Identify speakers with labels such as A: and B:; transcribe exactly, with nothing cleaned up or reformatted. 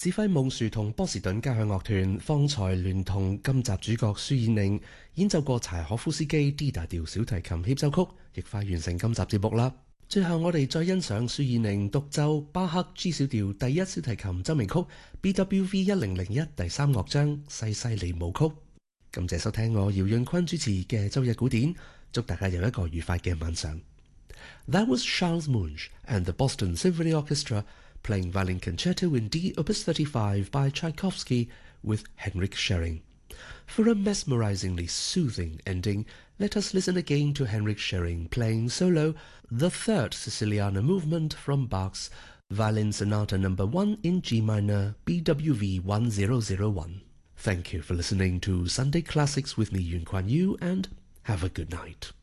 A: 指揮夢樹同波士頓交響樂團方才聯同今集主角舒爾寧演奏過柴可夫斯基 D 大調小提琴協奏曲，亦快完成今集節目啦。最後我哋再欣賞舒爾寧獨奏巴赫 G 小調第一小提琴奏鳴曲 B W V 一零零一第三樂章西西里舞曲。感謝收聽我姚潤坤主持嘅周日古典，祝大家有一個愉快嘅晚上。That was Charles Munch and the Boston Symphony Orchestra playing Violin Concerto in D Opus thirty-five by Tchaikovsky with Henrik Schering. For a mesmerizingly soothing ending, let us listen again to Henrik Schering playing solo the third Siciliana movement from Bach's Violin Sonata number one in G minor B W V one thousand one. Thank you for listening to Sunday Classics with me, Yun Kuan Yu, and have a good night.